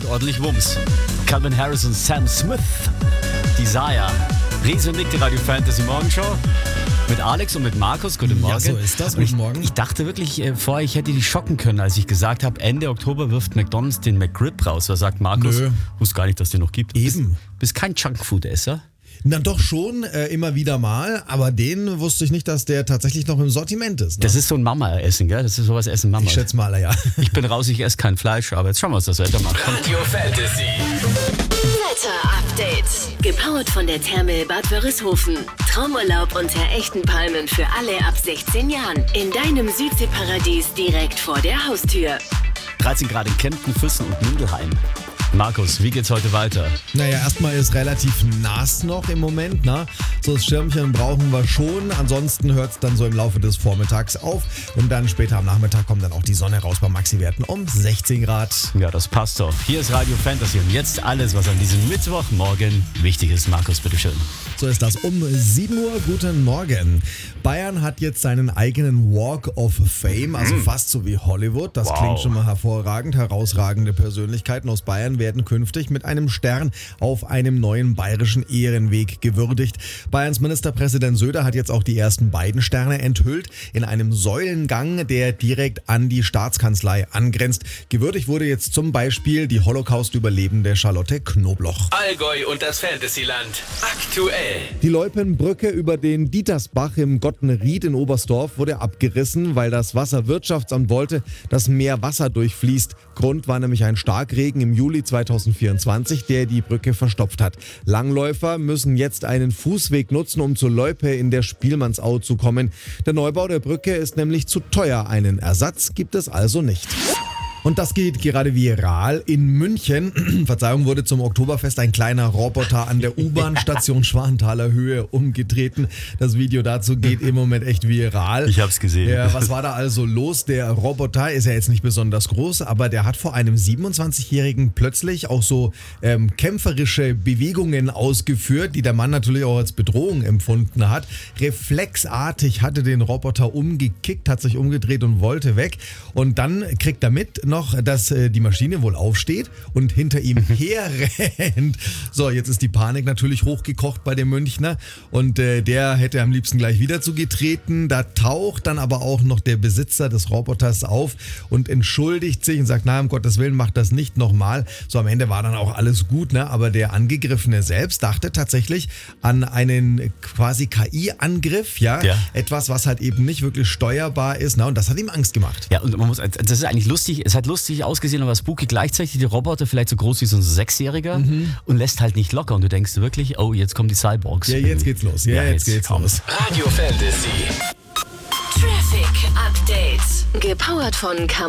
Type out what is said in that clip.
hat ordentlich Wumms. Calvin Harris und Sam Smith. Desire. Riese und Nick, die Radio Fantasy Morgenshow. Mit Alex und mit Markus. Guten Morgen. Ja, so ist das. Guten Morgen. Ich dachte wirklich vorher, ich hätte die schocken können, als ich gesagt habe, Ende Oktober wirft McDonald's den McRib raus. Da sagt Markus, wusste gar nicht, dass es den noch gibt. Eben. Bist kein Junkfood-Esser? Na doch schon, immer wieder mal, aber den wusste ich nicht, dass der tatsächlich noch im Sortiment ist. Ne? Das ist so ein Mama-Essen, gell? Das ist sowas Essen Mama. Ich schätze mal, ja. Ich bin raus, ich esse kein Fleisch, aber jetzt schauen wir uns das Wetter mal an. Radio Fantasy. Wetter-Update. Gepowert von der Therme Bad Wörishofen. Traumurlaub unter echten Palmen für alle ab 16 Jahren. In deinem Südseeparadies direkt vor der Haustür. 13 Grad in Kempten, Füssen und Mindelheim. Markus, wie geht's heute weiter? Naja, erstmal ist relativ nass noch im Moment. Ne? So das Schirmchen brauchen wir schon. Ansonsten hört es dann so im Laufe des Vormittags auf. Und dann später am Nachmittag kommt dann auch die Sonne raus bei Maxi-Werten um 16 Grad. Ja, das passt doch. Hier ist Radio Fantasy und jetzt alles, was an diesem Mittwochmorgen wichtig ist. Markus, bitteschön. So ist das. Um 7 Uhr, guten Morgen. Bayern hat jetzt seinen eigenen Walk of Fame, also fast so wie Hollywood. Das klingt schon mal hervorragend. Herausragende Persönlichkeiten aus Bayern werden künftig mit einem Stern auf einem neuen bayerischen Ehrenweg gewürdigt. Bayerns Ministerpräsident Söder hat jetzt auch die ersten beiden Sterne enthüllt in einem Säulengang, der direkt an die Staatskanzlei angrenzt. Gewürdigt wurde jetzt zum Beispiel die Holocaust-Überlebende Charlotte Knobloch. Allgäu und das Fantasyland. Aktuell. Die Loipenbrücke über den Dietersbach im Gottenried in Oberstdorf wurde abgerissen, weil das Wasserwirtschaftsamt wollte, dass mehr Wasser durchfließt. Grund war nämlich ein Starkregen im Juli 2024, der die Brücke verstopft hat. Langläufer müssen jetzt einen Fußweg nutzen, um zur Loipe in der Spielmannsau zu kommen. Der Neubau der Brücke ist nämlich zu teuer. Einen Ersatz gibt es also nicht. Und das geht gerade viral. In München, Verzeihung, wurde zum Oktoberfest ein kleiner Roboter an der U-Bahn-Station Schwanthaler Höhe umgetreten. Das Video dazu geht im Moment echt viral. Ich hab's gesehen. Ja, was war da also los? Der Roboter ist ja jetzt nicht besonders groß, aber der hat vor einem 27-Jährigen plötzlich auch so kämpferische Bewegungen ausgeführt, die der Mann natürlich auch als Bedrohung empfunden hat. Reflexartig hatte den Roboter umgekickt, hat sich umgedreht und wollte weg. Und dann kriegt er mit noch, dass die Maschine wohl aufsteht und hinter ihm herrennt. So, jetzt ist die Panik natürlich hochgekocht bei dem Münchner und der hätte am liebsten gleich wieder zugetreten. Da taucht dann aber auch noch der Besitzer des Roboters auf und entschuldigt sich und sagt, na, um Gottes Willen, macht das nicht nochmal. So, am Ende war dann auch alles gut, ne? Aber der Angegriffene selbst dachte tatsächlich an einen quasi KI-Angriff, ja? Etwas, was halt eben nicht wirklich steuerbar ist, und das hat ihm Angst gemacht. Ja, und das ist eigentlich lustig, es hat lustig ausgesehen, aber spooky gleichzeitig, die Roboter vielleicht so groß wie so ein 6-Jähriger und lässt halt nicht locker und du denkst wirklich, oh, jetzt kommen die Cyborgs. Ja, jetzt geht's los. Jetzt geht's los. Radio Fantasy. Traffic Update. Gepowert von